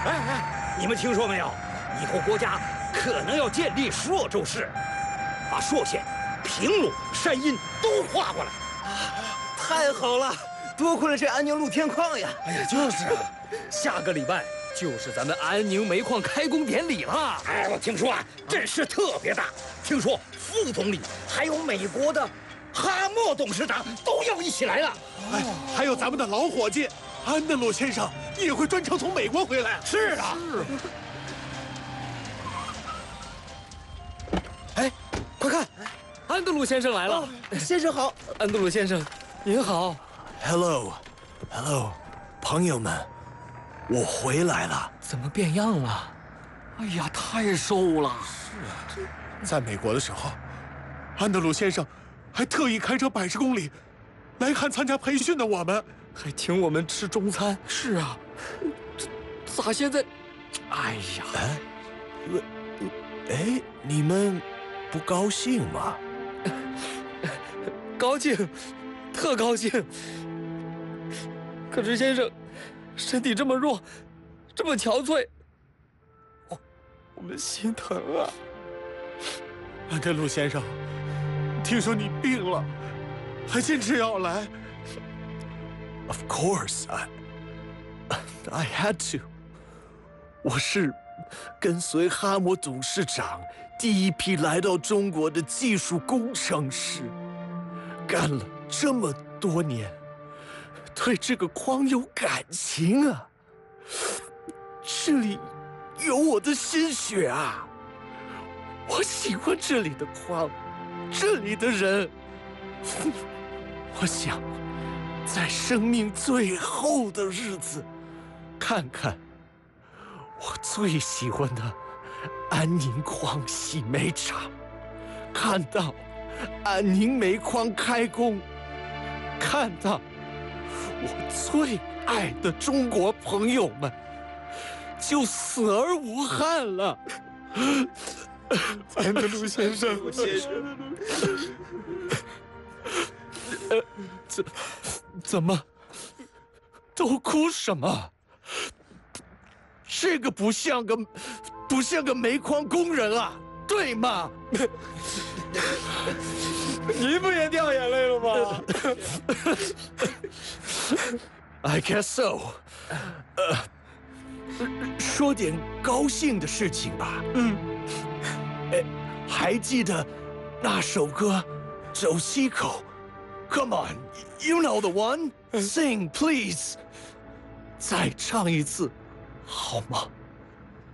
你们听说没有？以后国家可能要建立朔州市，把朔县、平鲁、山阴都划过来。 太好了，多亏了这安宁路天矿呀！ 哎呀，就是啊，下个礼拜就是咱们安宁煤矿开工典礼了。 哎，我听说啊，阵势特别大，听说副总理还有美国的哈默董事长都要一起来了。 哎，还有咱们的老伙计安德鲁先生也会专程从美国回来。 是的。 哎，快看，安德鲁先生来了。 先生好， 安德鲁先生，您好。 Hello，朋友们，我回来了。 怎么变样了？哎呀，太瘦了。 是啊，在美国的时候，安德鲁先生还特意开车80公里来看参加培训的我们， 还请我们吃中餐。是啊，咋现在？哎呀， 你们不高兴吗？ 高兴，特高兴。可是先生，身体这么弱，这么憔悴，我们心疼啊。 安德鲁先生，听说你病了，还坚持要来。 Of course, I had to. 我是跟随哈默董事长第一批来到中国的技术工程师，干了这么多年，对这个矿有感情啊。这里有我的心血啊！我喜欢这里的矿，这里的人。我想，在生命最后的日子，看看我最喜欢的安宁矿洗煤厂，看到安宁煤矿开工，看到我最爱的中国朋友们就死而无憾了。 安德鲁先生， 怎么都哭什么？这个不像个煤矿工人啊，对吗？ 您不也掉眼泪了吗 ？I guess so。说点高兴的事情吧。还记得那首歌《走西口》 ？Come on, you know the one. Sing, please. 再唱一次，好吗？